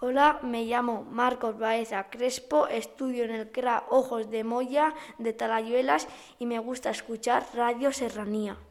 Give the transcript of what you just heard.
Hola, me llamo Marcos Baeza Crespo, estudio en el CRA Ojos de Moya de Talayuelas y me gusta escuchar Radio Serranía.